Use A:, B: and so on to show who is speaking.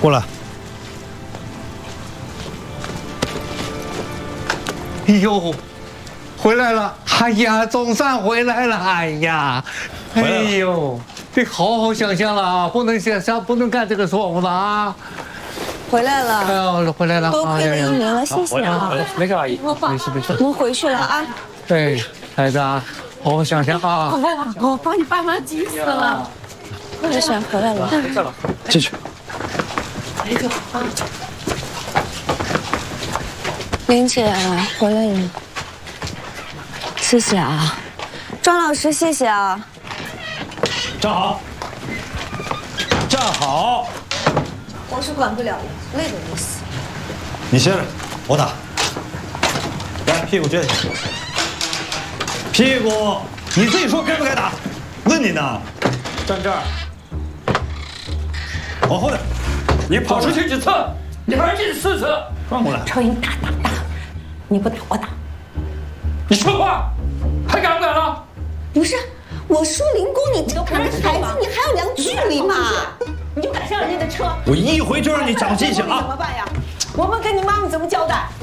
A: 过来。
B: 哎呦，回来了！哎呀，总算回来了！哎呀，哎呦，得好好想想了啊，不能不能干这个错误了啊！
C: 回来了，
B: 哎呦，回来了！
C: 多亏了1年了，谢谢啊！
B: 没事，阿姨，没事没事。
C: 我们回去了啊！
B: 对，孩子啊，好好想想啊！
C: 回来了，我把你爸妈急死了。我想回来了，
A: 进去。
C: 哎呦啊！林姐回来了，谢谢啊，庄老师谢谢啊。
A: 站好，站好。
C: 我是管不了了，累得要死。
A: 你歇着，我打。来，屁股撅起。屁股，你自己说该不该打？问你呢。站这儿。往后点。
D: 你跑出去几次？你跑出去4次。
A: 转过来。
E: 朝你打，你不打我打。
D: 你说话，还敢不敢了？
E: 不是，我说林公，你这孩子，你还要量距离嘛？你就敢上人家的车？
A: 我一回就让你长记性啊！
E: 怎么办呀？我们跟你妈妈怎么交代？